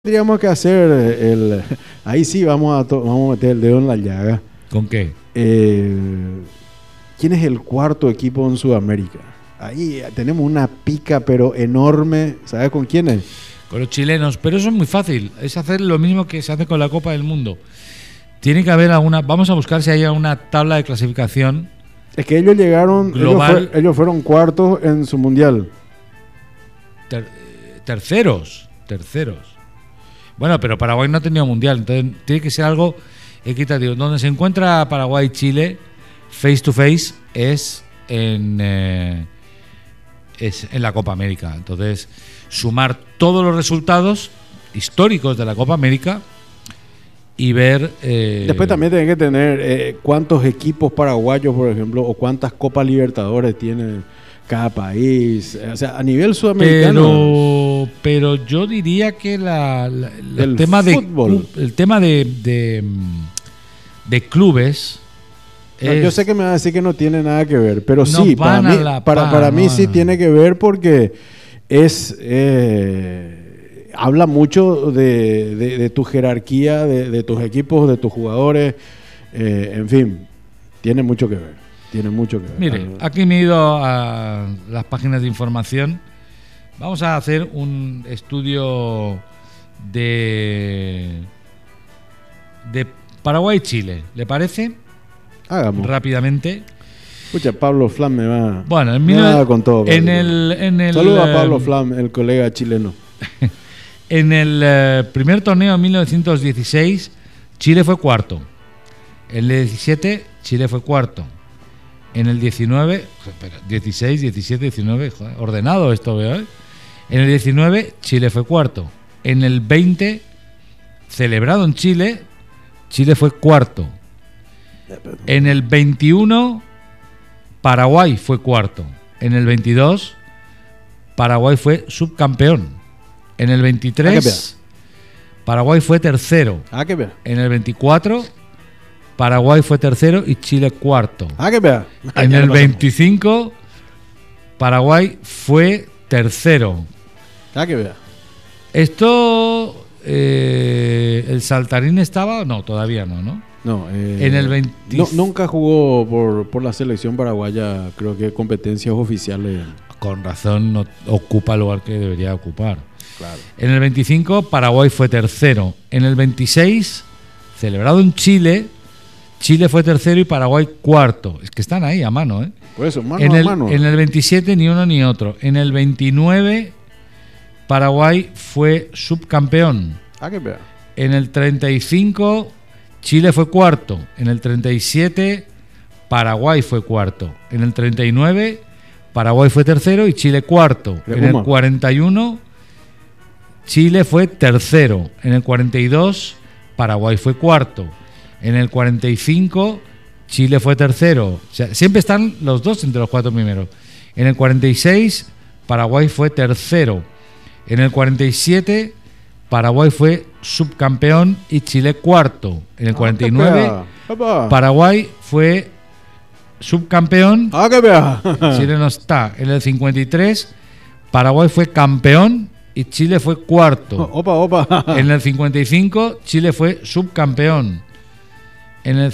Tendríamos que hacer ahí sí vamos a meter el dedo en la llaga. ¿Con qué? ¿Quién es el cuarto equipo en Sudamérica? Ahí tenemos una pica pero enorme. ¿Sabes con quién es? Con los chilenos, pero eso es muy fácil. Es hacer lo mismo que se hace con la Copa del Mundo. Tiene que haber alguna. Vamos a buscar si hay alguna tabla de clasificación. Es que ellos llegaron. Ellos fueron cuartos en su mundial. Terceros. Bueno, pero Paraguay no ha tenido mundial, entonces tiene que ser algo equitativo. Donde se encuentra Paraguay y Chile, face to face, es en la Copa América. Entonces, sumar todos los resultados históricos de la Copa América y ver... Después también tienen que tener cuántos equipos paraguayos, por ejemplo, o cuántas Copas Libertadores tiene cada país. O sea, a nivel sudamericano... Pero yo diría que el tema de clubes... No, yo sé que me va a decir que no tiene nada que ver, pero no sí, para mí sí tiene que ver porque habla mucho de tu jerarquía, de tus equipos, de tus jugadores, en fin, tiene mucho que ver. Mire, aquí me he ido a las páginas de información. Vamos a hacer un estudio de Paraguay y Chile, ¿le parece? Hagamos. Rápidamente. Escucha, Pablo Flam me va. Bueno, con todo. Saludos a Pablo Flam, el colega chileno. En el primer torneo de 1916, Chile fue cuarto. En el 17, Chile fue cuarto. En el 19, 16, 17, 19, joder, ordenado esto, veo, ¿eh? En el 19, Chile fue cuarto. En el 20, celebrado en Chile, Chile fue cuarto. En el 21, Paraguay fue cuarto. En el 22, Paraguay fue subcampeón. En el 23, Paraguay fue tercero. En el 24, Paraguay fue tercero y Chile cuarto. En el 25, Paraguay fue tercero. Esto, ¿el saltarín estaba? No, todavía no. No, nunca jugó por la selección paraguaya, creo que competencias oficiales. Con razón no ocupa el lugar que debería ocupar. Claro. En el 25, Paraguay fue tercero. En el 26, celebrado en Chile, Chile fue tercero y Paraguay cuarto. Es que están ahí a mano, ¿eh? Por eso, mano a mano. En el 27, ni uno ni otro. En el 29, Paraguay fue subcampeón. En el 35, Chile fue cuarto. En el 37, Paraguay fue cuarto. En el 39, Paraguay fue tercero y Chile cuarto. En el 41, Chile fue tercero. En el 42, Paraguay fue cuarto. En el 45, Chile fue tercero. O sea, siempre están los dos entre los cuatro primeros. En el 46, Paraguay fue tercero. En el 47, Paraguay fue subcampeón y Chile cuarto. En el 49, Paraguay fue subcampeón. Chile no está. En el 53, Paraguay fue campeón y Chile fue cuarto. En el 55, Chile fue subcampeón. En el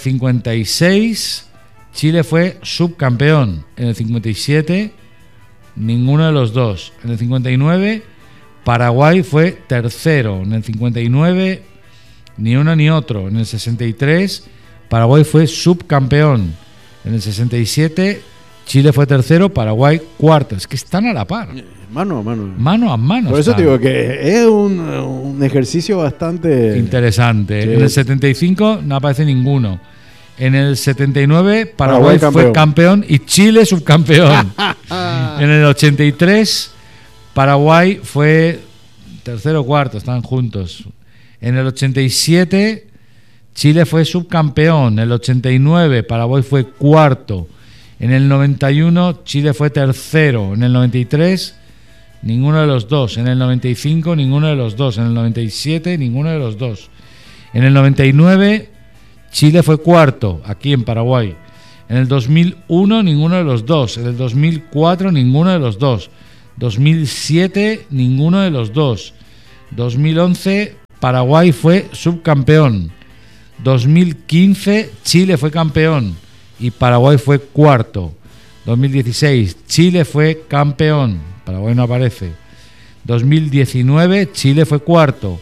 56, Chile fue subcampeón. En el 57, ninguno de los dos. En el 59, Paraguay fue tercero. En el 59, ni uno ni otro. En el 63, Paraguay fue subcampeón. En el 67, Chile fue tercero, Paraguay cuarto. Es que están a la par. Mano a mano. Mano a mano. Por eso digo que es un ejercicio bastante interesante. En el 75 no aparece ninguno. En el 79, Paraguay fue campeón y Chile subcampeón. En el 83, Paraguay fue tercero o cuarto, están juntos. En el 87, Chile fue subcampeón. En el 89, Paraguay fue cuarto. En el 91, Chile fue tercero. En el 93, ninguno de los dos. En el 95, ninguno de los dos. En el 97, ninguno de los dos. En el 99, Chile fue cuarto, aquí en Paraguay. En el 2001, ninguno de los dos. En el 2004, ninguno de los dos. 2007, ninguno de los dos. 2011 Paraguay fue subcampeón. 2015 Chile fue campeón y Paraguay fue cuarto. 2016 Chile fue campeón, Paraguay no aparece. 2019 Chile fue cuarto.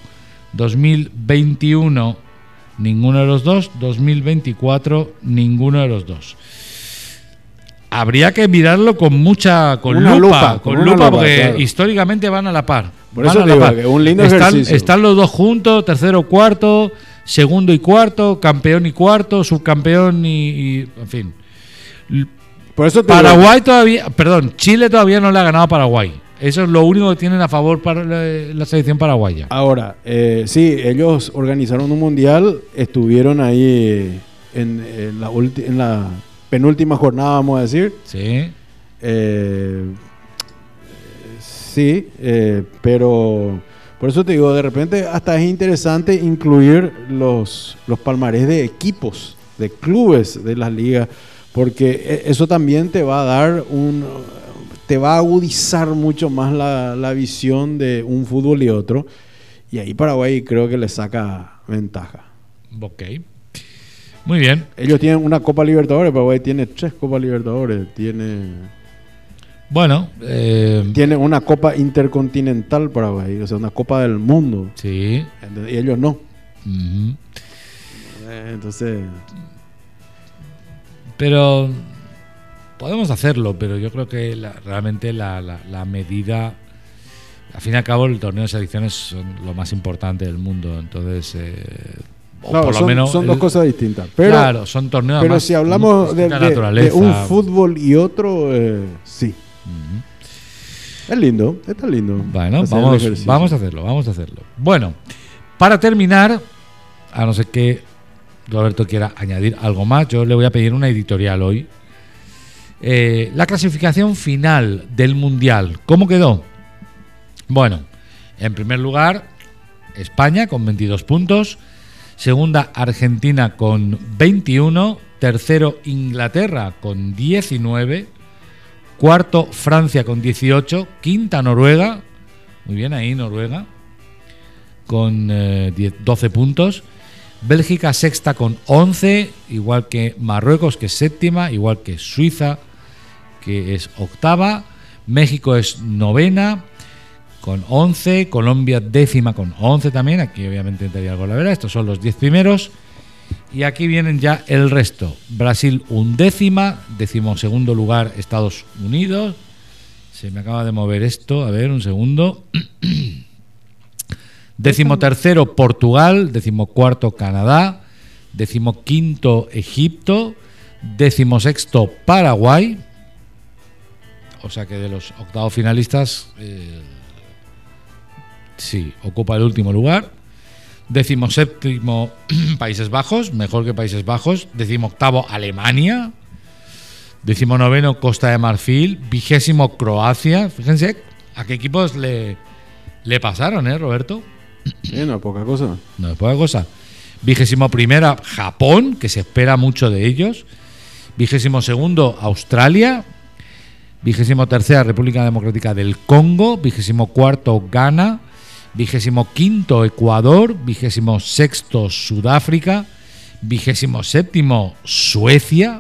2021 ninguno de los dos. 2024 ninguno de los dos. Habría que mirarlo con mucha lupa, porque claro, históricamente van a la par. Por eso digo que un lindo ejercicio. Están los dos juntos, tercero, cuarto, segundo y cuarto, campeón y cuarto, subcampeón y en fin. Por eso Paraguay todavía, Chile todavía no le ha ganado a Paraguay. Eso es lo único que tienen a favor para la selección paraguaya. Ahora, sí, ellos organizaron un mundial, estuvieron ahí en la penúltima jornada, vamos a decir. Sí. Sí, pero por eso te digo, de repente hasta es interesante incluir los palmarés de equipos, de clubes de las ligas, porque eso también te va a dar te va a agudizar mucho más la visión de un fútbol y otro, y ahí Paraguay creo que le saca ventaja. Ok. Muy bien. Ellos tienen una Copa Libertadores, Paraguay tiene 3 Copas Libertadores, tiene una Copa Intercontinental Paraguay, o sea, una Copa del Mundo. Sí. Y ellos no. Uh-huh. Entonces... Pero podemos hacerlo, pero yo creo que realmente la medida... Al fin y al cabo, el torneo de selecciones son lo más importante del mundo, entonces... Claro, por lo menos son dos cosas distintas. Pero, claro, son torneos pero más si hablamos de un fútbol y otro, sí. Uh-huh. Es lindo, está lindo. Bueno, vamos a hacerlo. Bueno, para terminar, a no ser que Roberto quiera añadir algo más, yo le voy a pedir una editorial hoy. La clasificación final del Mundial, ¿cómo quedó? Bueno, en primer lugar, España con 22 puntos. Segunda, Argentina con 21. Tercero, Inglaterra con 19. Cuarto, Francia con 18. Quinta, Noruega. Muy bien ahí, Noruega. Con 12 puntos. Bélgica, sexta con 11. Igual que Marruecos, que es séptima. Igual que Suiza, que es octava. México es novena con 11, Colombia décima con 11 también, aquí obviamente entraría algo la verdad, estos son los 10 primeros, y aquí vienen ya el resto. Brasil undécima, 12º lugar Estados Unidos, se me acaba de mover esto, a ver un segundo, 13º Portugal, 14º Canadá, 15º Egipto, 16º Paraguay, o sea que de los octavos finalistas... sí, ocupa el último lugar. 17º Países Bajos, mejor que Países Bajos. 18º Alemania. 19º Costa de Marfil. 20º Croacia. Fíjense a qué equipos le pasaron, Roberto. No es poca cosa. No es poca cosa. 21º Japón, que se espera mucho de ellos. 22º Australia. 23ª República Democrática del Congo. 24º Ghana. 25º Ecuador, 26º Sudáfrica, 27º Suecia,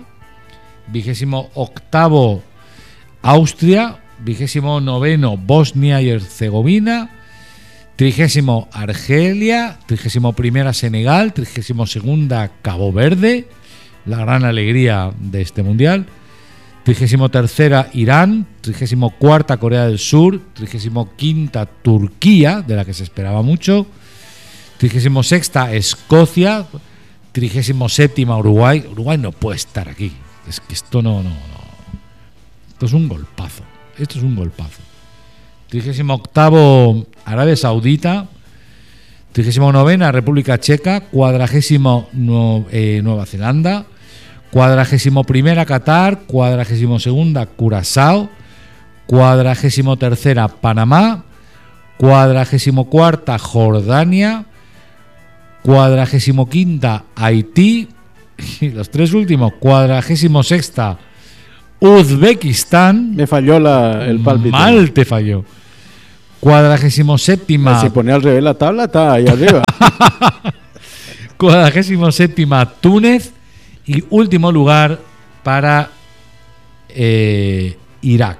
28º Austria, 29º Bosnia y Herzegovina, 30º Argelia, 31ª Senegal, 32ª Cabo Verde, la gran alegría de este mundial, 33ª Irán, 34ª Corea del Sur, 35ª Turquía, de la que se esperaba mucho, 36ª Escocia, 37ª Uruguay. Uruguay no puede estar aquí. Es que esto no. Esto es un golpazo. 38º Arabia Saudita, 39ª República Checa, 40º Nueva Zelanda, 41ª Qatar, 42ª Curazao, 43ª Panamá, 44ª Jordania, 45ª Haití y los tres últimos, 46ª Uzbekistán. Me falló el pálpito. Mal te falló. 47ª. Si pone al revés la tabla, está ahí arriba. 47ª Túnez y último lugar para Irak.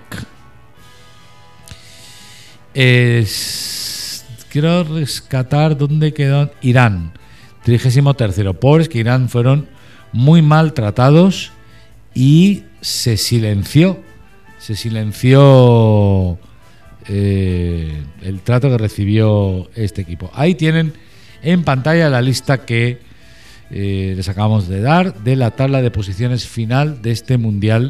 Quiero rescatar dónde quedó Irán. 33º. Pobres que Irán fueron muy maltratados y se silenció el trato que recibió este equipo. Ahí tienen en pantalla la lista que les acabamos de dar de la tabla de posiciones final de este Mundial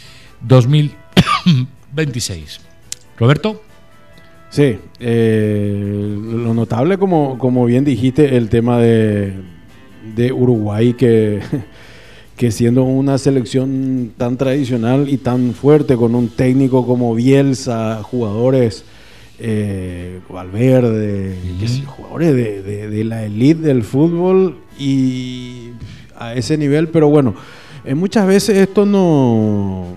2026. Roberto. Sí, lo notable, como bien dijiste, el tema de Uruguay, que siendo una selección tan tradicional y tan fuerte, con un técnico como Bielsa, jugadores, Valverde, jugadores de la elite del fútbol y a ese nivel, pero bueno, muchas veces esto no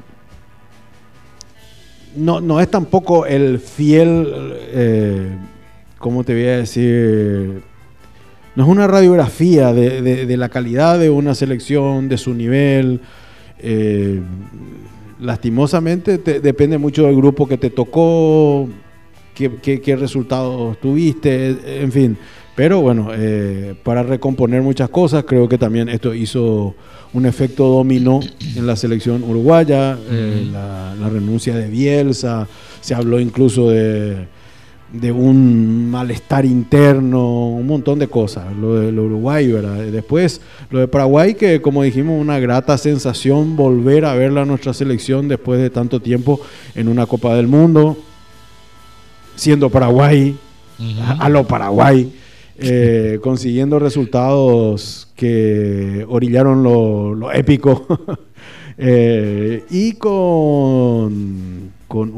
es tampoco el fiel, ¿cómo te voy a decir? No es una radiografía de la calidad de una selección, de su nivel. Lastimosamente depende mucho del grupo que te tocó, qué resultados tuviste, en fin. Pero bueno, para recomponer muchas cosas, creo que también esto hizo un efecto dominó en la selección uruguaya, la renuncia de Bielsa, se habló incluso de un malestar interno, un montón de cosas, lo de Uruguay, ¿verdad? Después, lo de Paraguay, que como dijimos, una grata sensación volver a verla a nuestra selección después de tanto tiempo en una Copa del Mundo, siendo Paraguay, a lo Paraguay. Consiguiendo resultados que orillaron lo épico y con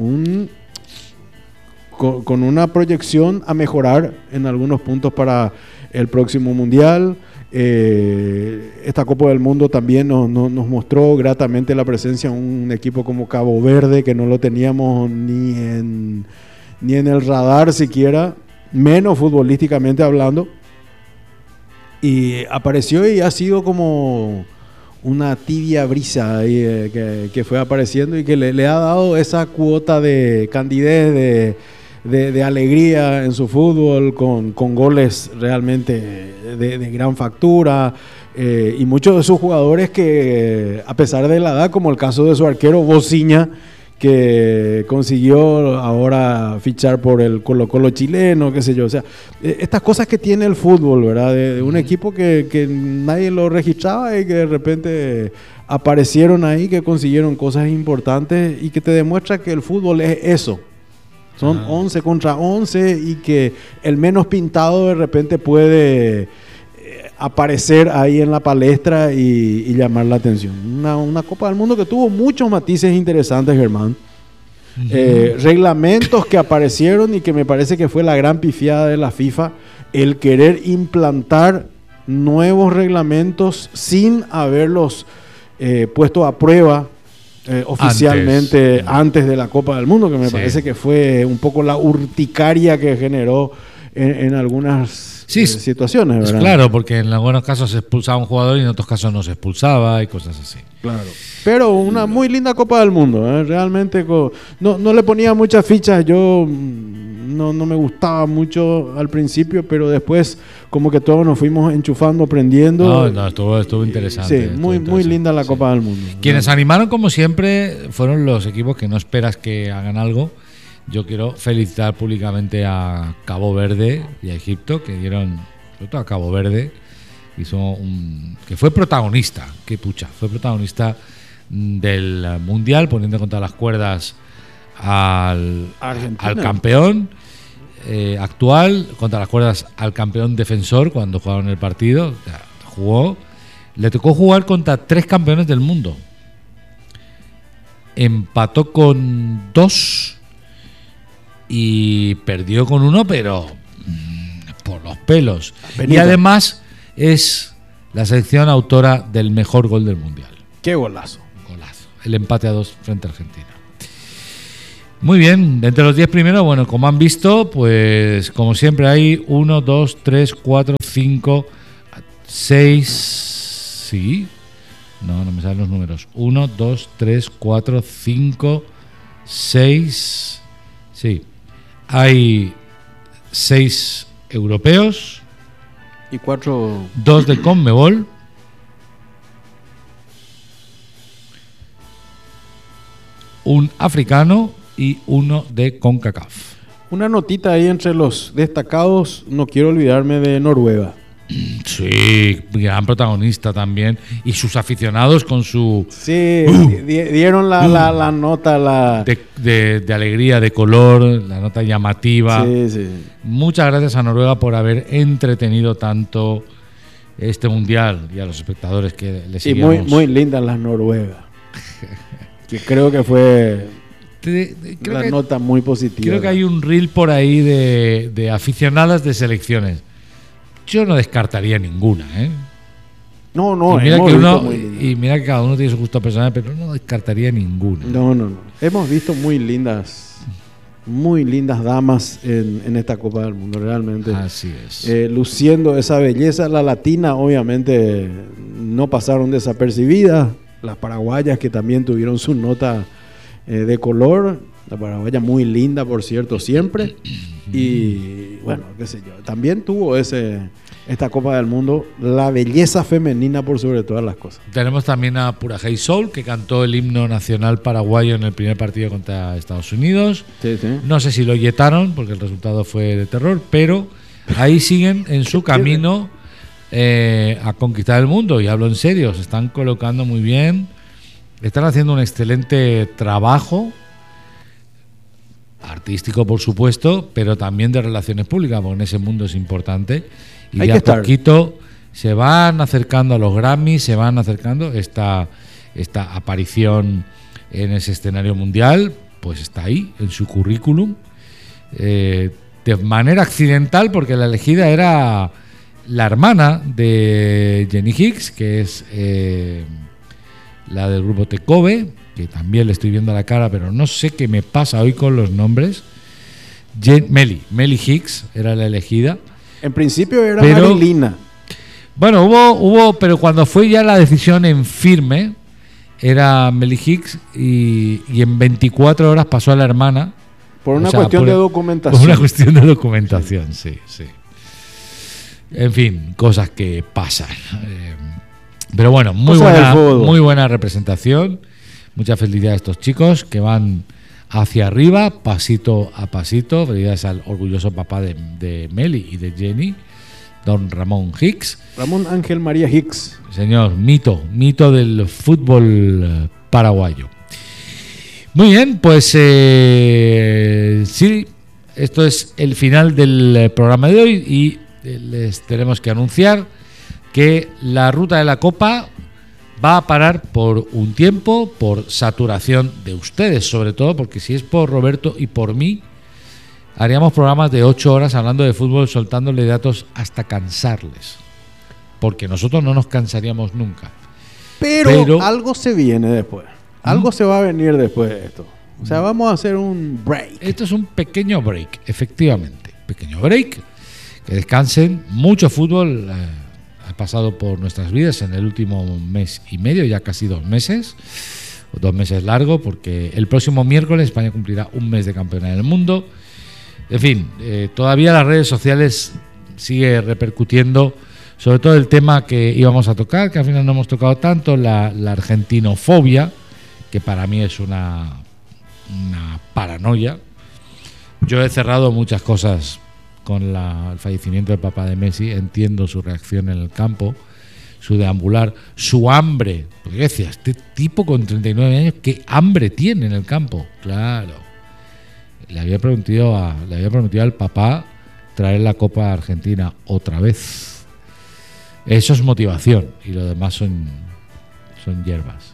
una proyección a mejorar en algunos puntos para el próximo Mundial. Esta Copa del Mundo también nos mostró gratamente la presencia de un equipo como Cabo Verde, que no lo teníamos ni en el radar siquiera, menos futbolísticamente hablando, y apareció y ha sido como una tibia brisa ahí, que fue apareciendo y que le ha dado esa cuota de candidez, de alegría en su fútbol, con goles realmente de gran factura, y muchos de sus jugadores que, a pesar de la edad, como el caso de su arquero Bociña, que consiguió ahora fichar por el Colo-Colo chileno, qué sé yo. O sea, estas cosas que tiene el fútbol, ¿verdad? De un equipo que nadie lo registraba y que de repente aparecieron ahí, que consiguieron cosas importantes y que te demuestra que el fútbol es eso. Son 11 contra 11 y que el menos pintado de repente puede aparecer ahí en la palestra y llamar la atención. Una Copa del Mundo que tuvo muchos matices interesantes, Germán. Reglamentos que aparecieron y que me parece que fue la gran pifiada de la FIFA, el querer implantar nuevos reglamentos sin haberlos puesto a prueba oficialmente antes de la Copa del Mundo, que me parece que fue un poco la urticaria que generó en algunas situaciones, ¿verdad? Claro, porque en algunos casos se expulsaba a un jugador y en otros casos no se expulsaba y cosas así. Claro. Pero una muy linda Copa del Mundo, ¿eh? Realmente no le ponía muchas fichas. Yo no me gustaba mucho al principio, pero después como que todos nos fuimos enchufando, aprendiendo. Estuvo interesante. Sí, muy linda la Copa del Mundo. Quienes animaron, como siempre, fueron los equipos que no esperas que hagan algo. Yo quiero felicitar públicamente a Cabo Verde y a Egipto, que dieron, sobre todo a Cabo Verde, que fue protagonista, fue protagonista del Mundial, poniendo contra las cuerdas al campeón actual, contra las cuerdas al campeón defensor cuando jugaron el partido. Le tocó jugar contra 3 campeones del mundo. Empató con 2 y perdió con 1, pero por los pelos. Y además es la selección autora del mejor gol del Mundial. ¡Qué golazo! El empate a 2 frente a Argentina. Muy bien, entre los 10 primeros, bueno, como han visto, pues como siempre hay 1, 2, 3, 4, 5, 6, sí, no me salen los números, 1, 2, 3, 4, 5, 6, sí, hay 6 europeos y 4, 2 de Conmebol, un africano y 1 de CONCACAF. Una notita ahí entre los destacados, no quiero olvidarme de Noruega. Sí, gran protagonista también. Y sus aficionados con su... Sí, dieron la nota de alegría, de color, la nota llamativa. Sí, sí. Muchas gracias a Noruega por haber entretenido tanto este mundial y a los espectadores que le seguíamos. Y muy lindas las noruegas. Que creo que fue nota muy positiva. Creo que hay un reel por ahí de aficionadas de selecciones. Yo no descartaría ninguna, ¿eh? No, y mira que cada uno tiene su gusto personal, pero no descartaría ninguna. No. Hemos visto muy lindas damas en esta Copa del Mundo, realmente. Así es. Luciendo esa belleza. La latina, obviamente, no pasaron desapercibidas. Las paraguayas, que también tuvieron su nota de color. La paraguaya muy linda, por cierto, siempre. Y bueno, qué sé yo. También tuvo esta Copa del Mundo la belleza femenina por sobre todas las cosas. Tenemos también a Purajay Soul, que cantó el himno nacional paraguayo en el primer partido contra Estados Unidos. Sí. No sé si lo yetaron, porque el resultado fue de terror, pero ahí siguen en su camino a conquistar el mundo. Y hablo en serio, se están colocando muy bien. Están haciendo un excelente trabajo artístico, por supuesto, pero también de relaciones públicas, porque en ese mundo es importante. Y de a poquito se van acercando a los Grammys, se van acercando esta aparición en ese escenario mundial, pues está ahí en su currículum, de manera accidental, porque la elegida era la hermana de Jenny Hicks, que es la del grupo Tecobe, que también le estoy viendo la cara, pero no sé qué me pasa hoy con los nombres. Melly Hicks era la elegida. En principio era Marilina. Bueno, hubo, pero cuando fue ya la decisión en firme, era Melly Hicks y en 24 horas pasó a la hermana. Por una cuestión de documentación. Por una cuestión de documentación, sí. En fin, cosas que pasan. Pero bueno, muy buena representación. Mucha felicidad a estos chicos que van hacia arriba, pasito a pasito. Felicidades al orgulloso papá de Meli y de Jenny, don Ramón Hicks. Ramón Ángel María Hicks. Señor, mito del fútbol paraguayo. Muy bien, pues sí, esto es el final del programa de hoy y les tenemos que anunciar que la ruta de la Copa va a parar por un tiempo, por saturación de ustedes, sobre todo, porque si es por Roberto y por mí, haríamos programas de 8 horas hablando de fútbol, soltándole datos hasta cansarles, porque nosotros no nos cansaríamos nunca. Pero algo se viene después, algo se va a venir después de esto. O sea, vamos a hacer un break. Esto es un pequeño break, efectivamente, pequeño break, que descansen. Mucho fútbol ha pasado por nuestras vidas en el último mes y medio, ya casi 2 meses, 2 meses largo, porque el próximo miércoles España cumplirá un mes de campeona del mundo. En fin, todavía las redes sociales sigue repercutiendo, sobre todo el tema que íbamos a tocar, que al final no hemos tocado tanto, la argentinofobia, que para mí es una paranoia. Yo he cerrado muchas cosas con el fallecimiento del papá de Messi. Entiendo su reacción en el campo, su deambular, su hambre. Porque decía, este tipo con 39 años, ¿qué hambre tiene en el campo? Claro. Le había prometido al papá traer la Copa Argentina otra vez. Eso es motivación y lo demás son hierbas.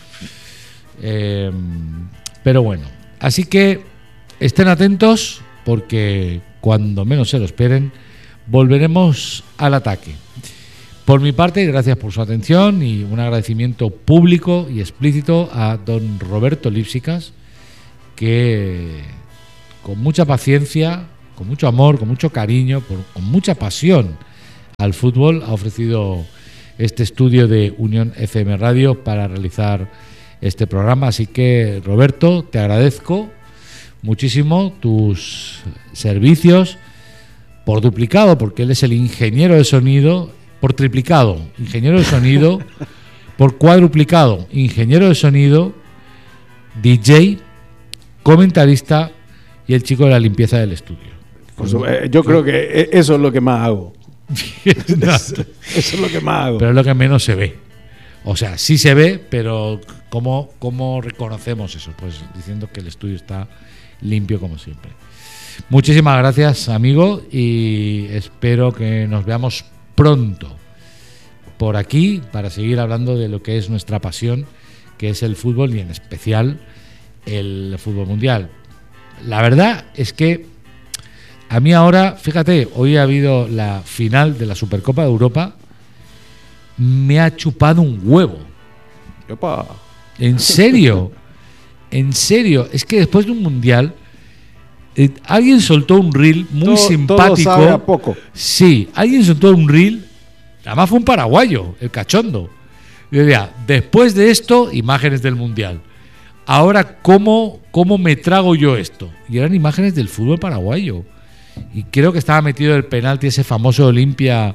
Pero bueno, así que estén atentos, porque cuando menos se lo esperen, volveremos al ataque. Por mi parte, gracias por su atención y un agradecimiento público y explícito a don Roberto Lípsicas, que con mucha paciencia, con mucho amor, con mucho cariño, con mucha pasión al fútbol ha ofrecido este estudio de Unión FM Radio para realizar este programa. Así que, Roberto, te agradezco muchísimo tus servicios por duplicado, porque él es el ingeniero de sonido, por triplicado, ingeniero de sonido, por cuadruplicado, ingeniero de sonido, DJ, comentarista y el chico de la limpieza del estudio. Yo creo que eso es lo que más hago. Eso es lo que más hago. Pero es lo que menos se ve. O sea, sí se ve, pero ¿cómo reconocemos eso? Pues diciendo que el estudio está limpio como siempre. Muchísimas gracias, amigo, y espero que nos veamos pronto por aquí para seguir hablando de lo que es nuestra pasión, que es el fútbol y en especial el fútbol mundial. La verdad es que a mí ahora, fíjate, hoy ha habido la final de la Supercopa de Europa, me ha chupado un huevo. ¡Opa! ¿En serio? ¿En serio? Es que después de un mundial, alguien soltó un reel muy simpático. Todo sabe a poco. Sí, alguien soltó un reel, además fue un paraguayo, el cachondo. Y decía, después de esto, imágenes del mundial. Ahora, ¿cómo me trago yo esto? Y eran imágenes del fútbol paraguayo. Y creo que estaba metido el penalti, ese famoso Olimpia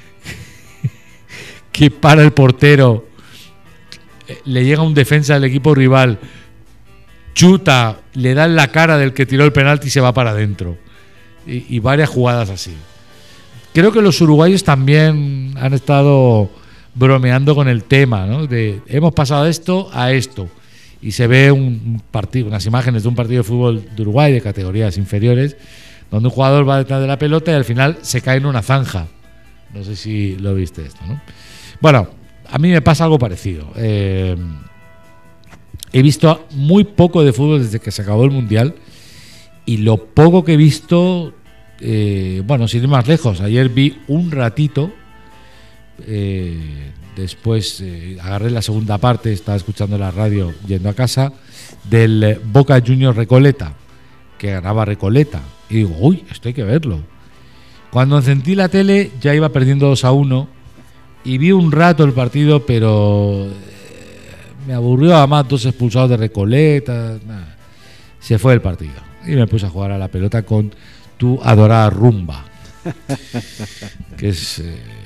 que para el portero, le llega un defensa del equipo rival, chuta, le da en la cara del que tiró el penalti y se va para adentro. Y varias jugadas así. Creo que los uruguayos también han estado bromeando con el tema, ¿no? De hemos pasado de esto a esto. Y se ve un partido, unas imágenes de un partido de fútbol de Uruguay de categorías inferiores, donde un jugador va detrás de la pelota y al final se cae en una zanja. No sé si lo viste esto, ¿no? Bueno, a mí me pasa algo parecido. He visto muy poco de fútbol desde que se acabó el Mundial, y lo poco que he visto, bueno, sin ir más lejos, ayer vi un ratito, después agarré la segunda parte, estaba escuchando la radio yendo a casa, del Boca Juniors Recoleta, que ganaba Recoleta, y digo, uy, esto hay que verlo. Cuando encendí la tele ya iba perdiendo 2-1 y vi un rato el partido, pero me aburrió, además 2 expulsados de Recoleta, nada. Se fue el partido y me puse a jugar a la pelota con tu adorada Rumba, que es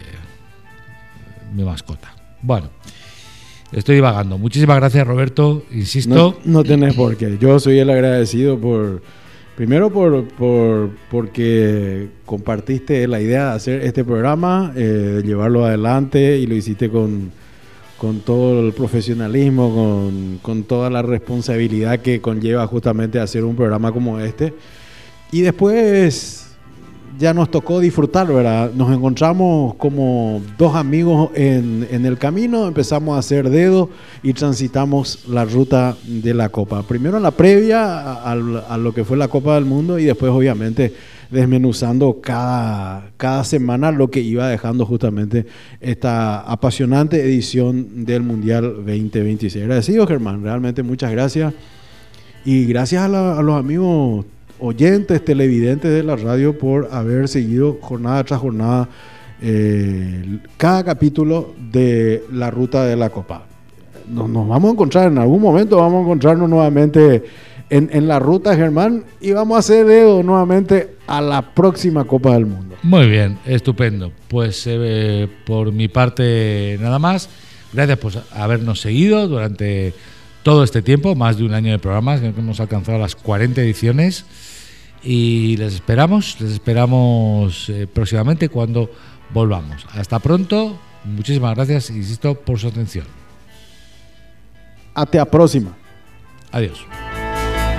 mi mascota. Bueno, estoy divagando. Muchísimas gracias, Roberto, insisto. No tenés por qué. Yo soy el agradecido primero porque compartiste la idea de hacer este programa, de llevarlo adelante, y lo hiciste con todo el profesionalismo, con toda la responsabilidad que conlleva justamente hacer un programa como este. Y después ya nos tocó disfrutar, ¿verdad? Nos encontramos como dos amigos en el camino, empezamos a hacer dedo y transitamos la ruta de la Copa. Primero en la previa a lo que fue la Copa del Mundo, y después obviamente desmenuzando cada semana lo que iba dejando justamente esta apasionante edición del Mundial 2026. Agradecido, Germán, realmente muchas gracias. Y gracias a los amigos oyentes, televidentes de la radio por haber seguido jornada tras jornada cada capítulo de la ruta de la Copa. Nos vamos a encontrar en algún momento, vamos a encontrarnos nuevamente en la ruta, Germán, y vamos a hacer dedo nuevamente a la próxima Copa del Mundo. Muy bien, estupendo. Pues por mi parte nada más. Gracias por habernos seguido durante todo este tiempo, más de un año de programas, que hemos alcanzado las 40 ediciones. Y les esperamos próximamente cuando volvamos. Hasta pronto, muchísimas gracias, insisto, por su atención. Hasta la próxima. Adiós.